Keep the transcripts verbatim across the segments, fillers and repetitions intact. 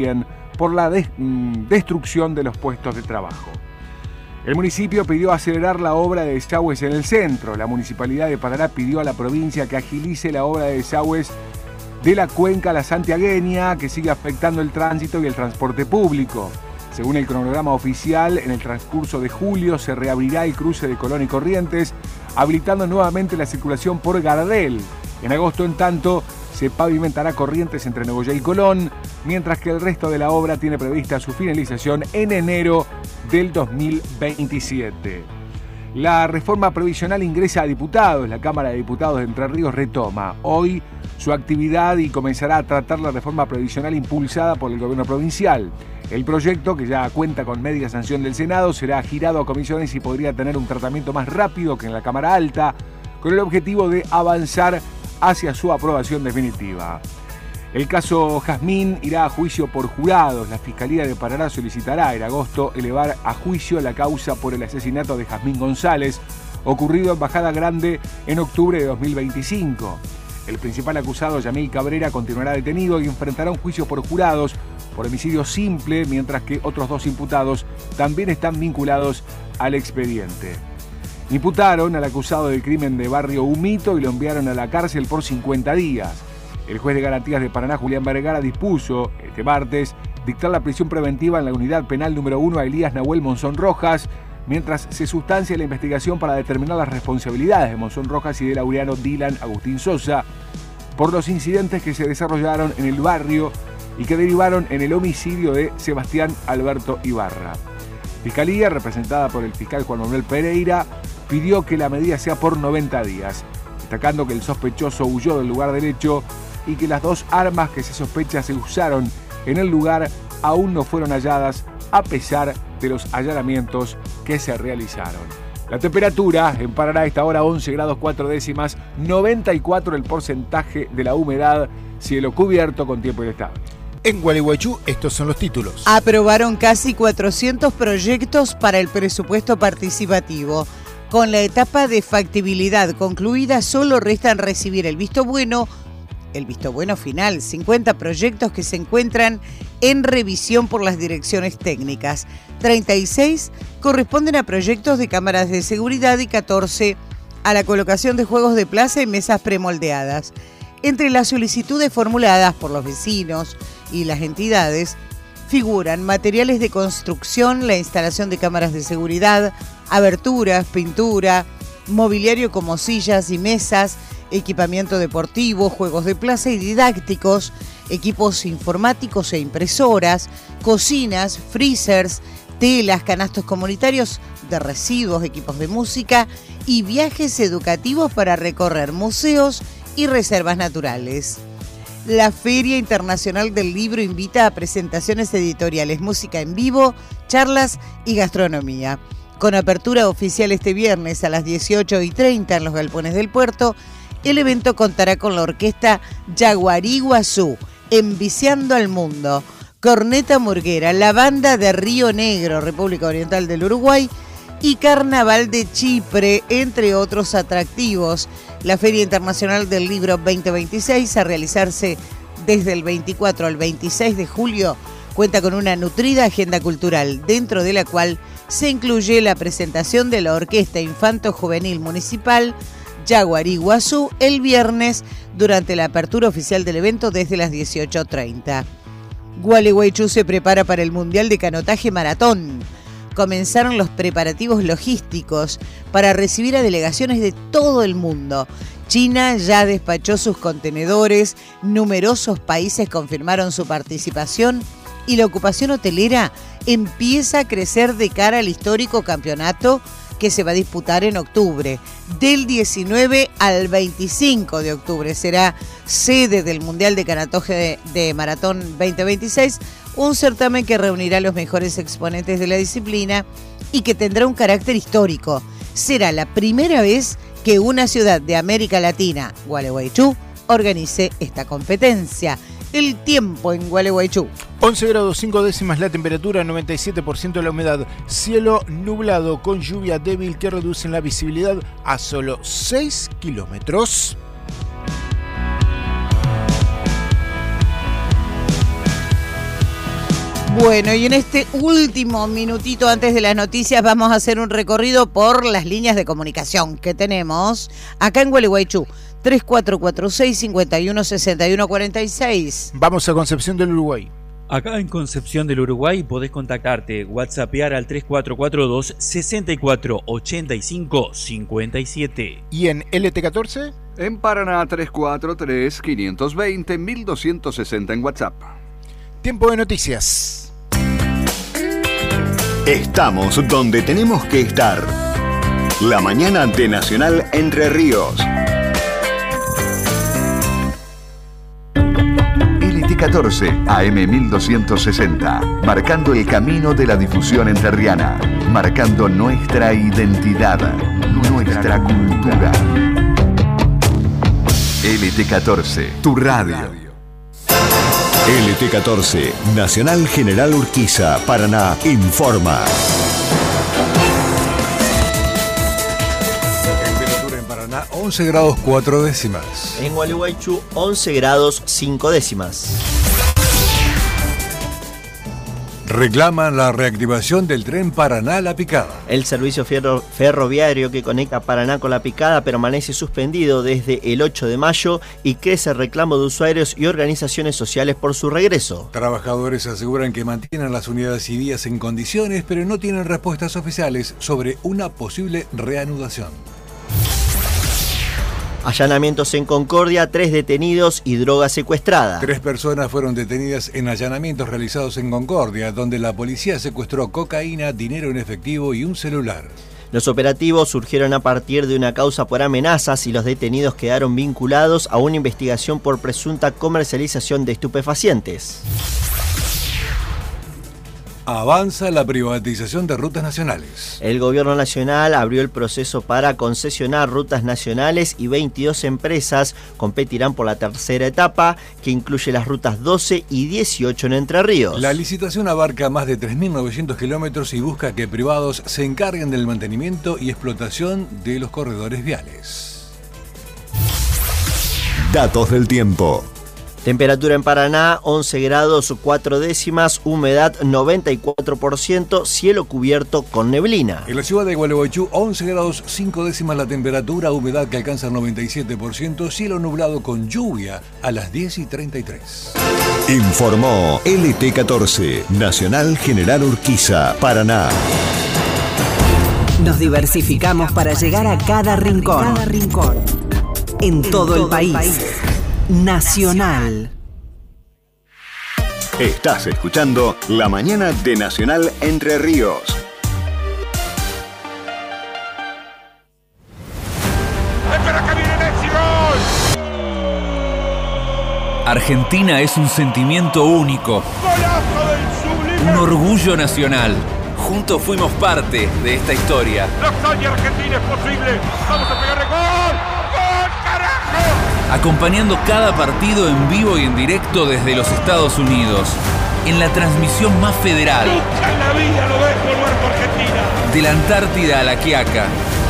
por la des- destrucción de los puestos de trabajo. El municipio pidió acelerar la obra de desagües en el centro. La Municipalidad de Paraná pidió a la provincia que agilice la obra de desagües de la cuenca La Santiagueña, que sigue afectando el tránsito y el transporte público. Según el cronograma oficial, en el transcurso de julio se reabrirá el cruce de Colón y Corrientes, habilitando nuevamente la circulación por Gardel. En agosto, en tanto, se pavimentará Corrientes entre Nogoyá y Colón, mientras que el resto de la obra tiene prevista su finalización en enero del dos mil veintisiete. La reforma provisional ingresa a diputados. La Cámara de Diputados de Entre Ríos retoma hoy su actividad y comenzará a tratar la reforma provisional impulsada por el gobierno provincial. El proyecto, que ya cuenta con media sanción del Senado, será girado a comisiones y podría tener un tratamiento más rápido que en la Cámara Alta, con el objetivo de avanzar hacia su aprobación definitiva. El caso Jazmín irá a juicio por jurados. La Fiscalía de Paraná solicitará en agosto elevar a juicio la causa por el asesinato de Jazmín González, ocurrido en Bajada Grande en octubre de dos mil veinticinco. El principal acusado, Yamil Cabrera, continuará detenido y enfrentará un juicio por jurados por homicidio simple, mientras que otros dos imputados también están vinculados al expediente. Imputaron al acusado del crimen de Barrio Humito y lo enviaron a la cárcel por cincuenta días. El juez de garantías de Paraná, Julián Vergara, dispuso este martes dictar la prisión preventiva en la unidad penal número uno a Elías Nahuel Monzón Rojas, mientras se sustancia la investigación para determinar las responsabilidades de Monzón Rojas y del laureano Dylan Agustín Sosa por los incidentes que se desarrollaron en el barrio y que derivaron en el homicidio de Sebastián Alberto Ibarra. Fiscalía, representada por el fiscal Juan Manuel Pereira, pidió que la medida sea por noventa días, destacando que el sospechoso huyó del lugar del hecho y que las dos armas que se sospecha se usaron en el lugar aún no fueron halladas a pesar de los allanamientos que se realizaron. La temperatura en Paraná a esta hora once grados cuatro décimas, noventa y cuatro el porcentaje de la humedad, cielo cubierto con tiempo inestable. En Gualeguaychú, estos son los títulos. Aprobaron casi cuatrocientos proyectos para el presupuesto participativo. Con la etapa de factibilidad concluida, solo restan recibir el visto bueno, el visto bueno final, cincuenta proyectos que se encuentran en revisión por las direcciones técnicas. treinta y seis corresponden a proyectos de cámaras de seguridad y catorce a la colocación de juegos de plaza y mesas premoldeadas. Entre las solicitudes formuladas por los vecinos y las entidades figuran materiales de construcción, la instalación de cámaras de seguridad, aberturas, pintura, mobiliario como sillas y mesas, equipamiento deportivo, juegos de plaza y didácticos, equipos informáticos e impresoras, cocinas, freezers, telas, canastos comunitarios de residuos, equipos de música y viajes educativos para recorrer museos y reservas naturales. La Feria Internacional del Libro invita a presentaciones editoriales, música en vivo, charlas y gastronomía. Con apertura oficial este viernes a las dieciocho y treinta en los galpones del puerto, el evento contará con la orquesta Yaguariguazú, Enviciando al Mundo, Corneta Murguera, la banda de Río Negro, República Oriental del Uruguay, y Carnaval de Chipre, entre otros atractivos. La Feria Internacional del Libro veinte veintiséis, a realizarse desde el veinticuatro al veintiséis de julio, cuenta con una nutrida agenda cultural, dentro de la cual se incluye la presentación de la Orquesta Infanto Juvenil Municipal Yaguariguazú el viernes durante la apertura oficial del evento desde las dieciocho treinta. Gualeguaychú se prepara para el Mundial de Canotaje Maratón. Comenzaron los preparativos logísticos para recibir a delegaciones de todo el mundo. China ya despachó sus contenedores, numerosos países confirmaron su participación y la ocupación hotelera empieza a crecer de cara al histórico campeonato que se va a disputar en octubre. Del diecinueve al veinticinco de octubre será sede del Mundial de Canotaje de, de Maratón veinte veintiséis, un certamen que reunirá a los mejores exponentes de la disciplina y que tendrá un carácter histórico. Será la primera vez que una ciudad de América Latina, Gualeguaychú, organice esta competencia. El tiempo en Gualeguaychú. once grados cinco décimas la temperatura, noventa y siete por ciento la humedad. Cielo nublado con lluvia débil que reduce la visibilidad a solo seis kilómetros. Bueno, y en este último minutito antes de las noticias vamos a hacer un recorrido por las líneas de comunicación que tenemos acá en Gualeguaychú. tres cuatro cuatro seis, cinco uno, seis uno cuatro seis. Vamos a Concepción del Uruguay. Acá en Concepción del Uruguay podés contactarte, whatsappear al tres cuatro cuatro dos, seis cuatro, ocho cinco, cinco siete. ¿Y en L T catorce? En Paraná, tres cuatro tres, cinco dos cero, mil doscientos sesenta en WhatsApp. Tiempo de noticias. Estamos donde tenemos que estar. La mañana de Nacional Entre Ríos. L T catorce, A M mil doscientos sesenta. Marcando el camino de la difusión entrerriana. Marcando nuestra identidad. Nuestra cultura. L T catorce, tu radio. L T catorce, Nacional General Urquiza, Paraná, informa. Temperatura en Paraná, once grados cuatro décimas. En Gualeguaychú, once grados cinco décimas. Reclaman la reactivación del tren Paraná-La Picada. El servicio ferro- ferroviario que conecta Paraná con La Picada permanece suspendido desde el ocho de mayo y crece el reclamo de usuarios y organizaciones sociales por su regreso. Trabajadores aseguran que mantienen las unidades y vías en condiciones, pero no tienen respuestas oficiales sobre una posible reanudación. Allanamientos en Concordia, tres detenidos y droga secuestrada. Tres personas fueron detenidas en allanamientos realizados en Concordia, donde la policía secuestró cocaína, dinero en efectivo y un celular. Los operativos surgieron a partir de una causa por amenazas y los detenidos quedaron vinculados a una investigación por presunta comercialización de estupefacientes. Avanza la privatización de rutas nacionales. El gobierno nacional abrió el proceso para concesionar rutas nacionales y veintidós empresas competirán por la tercera etapa, que incluye las rutas doce y dieciocho en Entre Ríos. La licitación abarca más de tres mil novecientos kilómetros y busca que privados se encarguen del mantenimiento y explotación de los corredores viales. Datos del tiempo. Temperatura en Paraná, once grados cuatro décimas, humedad noventa y cuatro por ciento, cielo cubierto con neblina. En la ciudad de Gualeguaychú, once grados cinco décimas la temperatura, humedad que alcanza el noventa y siete por ciento, cielo nublado con lluvia a las diez y treinta y tres. Informó L T catorce, Nacional General Urquiza, Paraná. Nos diversificamos para llegar a cada rincón. Cada rincón. En todo el país. Nacional. Estás escuchando La Mañana de Nacional Entre Ríos. ¡Espera que viene Messi! ¡Gol! Argentina es un sentimiento único. ¡Golazo del sublime! Un orgullo nacional. Juntos fuimos parte de esta historia. ¡La hazaña argentina es posible! ¡Vamos a pegarle gol! ¡Gol, carajo! Acompañando cada partido en vivo y en directo desde los Estados Unidos. En la transmisión más federal. ¡Nunca en la vida lo ves volver por Argentina! De la Antártida a la Quiaca.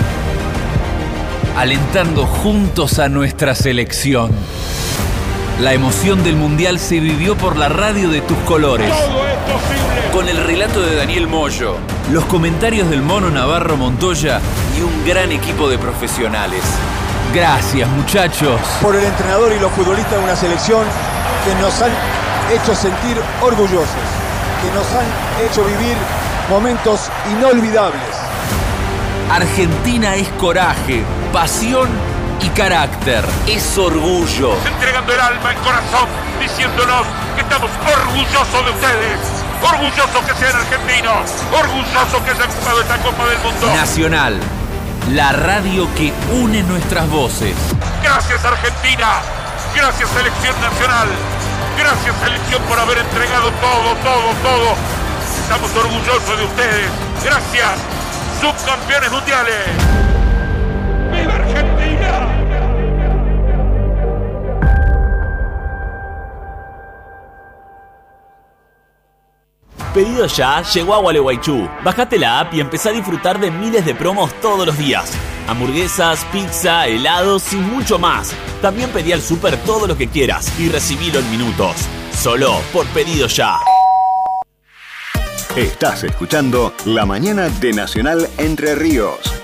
Alentando juntos a nuestra selección. La emoción del Mundial se vivió por la radio de tus colores. ¡Todo es posible! Con el relato de Daniel Moyo, los comentarios del Mono Navarro Montoya y un gran equipo de profesionales. Gracias, muchachos. Por el entrenador y los futbolistas de una selección que nos han hecho sentir orgullosos, que nos han hecho vivir momentos inolvidables. Argentina es coraje, pasión y carácter. Es orgullo. Entregando el alma, el corazón, diciéndonos que estamos orgullosos de ustedes. Orgullosos que sean argentinos. Orgullosos que hayan jugado esta Copa del Mundo. Nacional. La radio que une nuestras voces. Gracias, Argentina. Gracias, Selección Nacional. Gracias, Selección, por haber entregado todo, todo, todo. Estamos orgullosos de ustedes. Gracias, subcampeones mundiales. ¡Viva Argentina! Pedido Ya llegó a Gualeguaychú. Bajate la app y empezá a disfrutar de miles de promos todos los días. Hamburguesas, pizza, helados y mucho más. También pedí al súper todo lo que quieras y recibilo en minutos. Solo por Pedido Ya. Estás escuchando La Mañana de Nacional Entre Ríos.